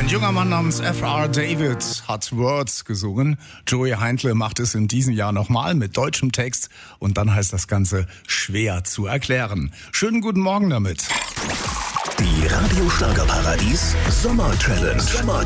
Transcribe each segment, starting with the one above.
Ein junger Mann namens F.R. David hat Words gesungen. Joey Heindle macht es in diesem Jahr nochmal mit deutschem Text und dann heißt das Ganze schwer zu erklären. Schönen guten Morgen damit. Die Radio Schlagerparadies Sommer Challenge.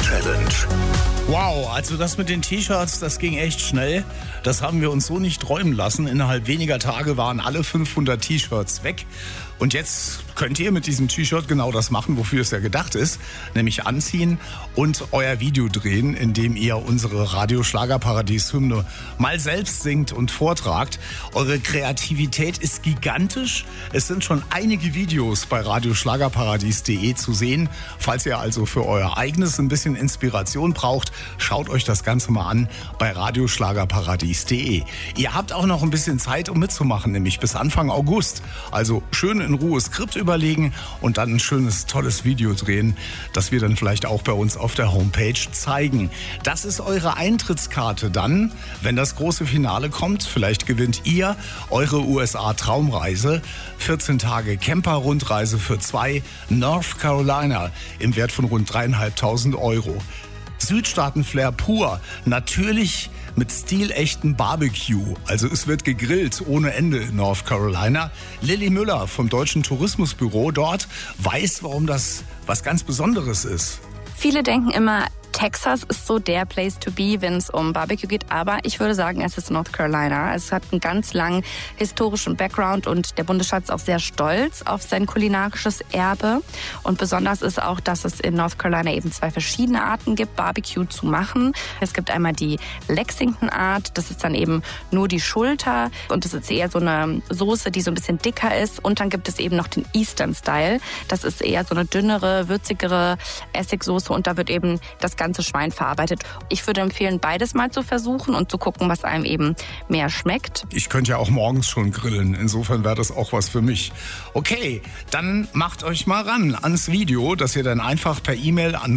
Wow, also das mit den T-Shirts, das ging echt schnell. Das haben wir uns so nicht träumen lassen. Innerhalb weniger Tage waren alle 500 T-Shirts weg. Und jetzt könnt ihr mit diesem T-Shirt genau das machen, wofür es ja gedacht ist. Nämlich anziehen und euer Video drehen, in dem ihr unsere Radio Schlagerparadies-Hymne mal selbst singt und vortragt. Eure Kreativität ist gigantisch. Es sind schon einige Videos bei radioschlagerparadies.de zu sehen. Falls ihr also für euer eigenes ein bisschen Inspiration braucht, schaut euch das Ganze mal an bei radioschlagerparadies.de. Ihr habt auch noch ein bisschen Zeit, um mitzumachen, nämlich bis Anfang August. Also schön in Ruhe Skript überlegen und dann ein schönes, tolles Video drehen, das wir dann vielleicht auch bei uns auf der Homepage zeigen. Das ist eure Eintrittskarte dann, wenn das große Finale kommt. Vielleicht gewinnt ihr eure USA-Traumreise, 14 Tage Camper-Rundreise für 2, North Carolina im Wert von rund 3.500 €. Südstaaten-Flair pur, natürlich mit stilechten Barbecue. Also es wird gegrillt ohne Ende in North Carolina. Lilly Müller vom Deutschen Tourismusbüro dort weiß, warum das was ganz Besonderes ist. Viele denken immer, Texas ist so der Place to be, wenn es um Barbecue geht. Aber ich würde sagen, es ist North Carolina. Es hat einen ganz langen historischen Background und der Bundesstaat ist auch sehr stolz auf sein kulinarisches Erbe. Und besonders ist auch, dass es in North Carolina eben 2 verschiedene Arten gibt, Barbecue zu machen. Es gibt einmal die Lexington-Art, das ist dann eben nur die Schulter. Und das ist eher so eine Soße, die so ein bisschen dicker ist. Und dann gibt es eben noch den Eastern-Style. Das ist eher so eine dünnere, würzigere Essigsoße und da wird eben das ganze Schwein verarbeitet. Ich würde empfehlen, beides mal zu versuchen und zu gucken, was einem eben mehr schmeckt. Ich könnte ja auch morgens schon grillen. Insofern wäre das auch was für mich. Okay, dann macht euch mal ran ans Video, das ihr dann einfach per E-Mail an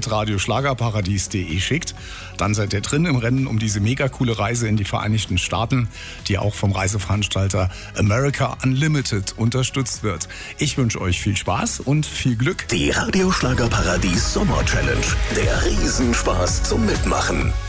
sommer@radioschlagerparadies.de schickt. Dann seid ihr drin im Rennen um diese mega coole Reise in die Vereinigten Staaten, die auch vom Reiseveranstalter America Unlimited unterstützt wird. Ich wünsche euch viel Spaß und viel Glück. Die Radio Schlagerparadies Sommer Challenge. Der Riesenspaß zum Mitmachen.